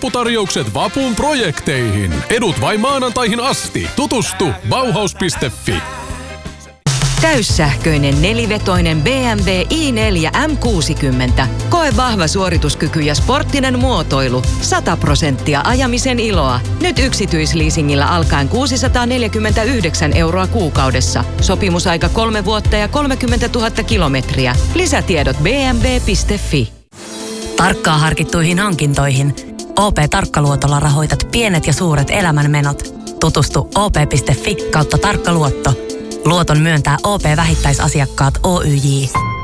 lopputarjoukset vapun projekteihin. Edut vain maanantaihin asti. Tutustu Bauhaus.fi. Täyssähköinen nelivetoinen BMW i4 M60. Koe vahva suorituskyky ja sporttinen muotoilu. 100% ajamisen iloa. Nyt yksityisleasingillä alkaen 649 € kuukaudessa. Sopimusaika 3 vuotta ja 30 000 kilometriä. Lisätiedot bmw.fi. Tarkkaan harkittuihin hankintoihin. OP-tarkkaluotolla rahoitat pienet ja suuret elämänmenot. Tutustu op.fi/tarkkaluotto. Luoton myöntää OP-vähittäisasiakkaat Oyj.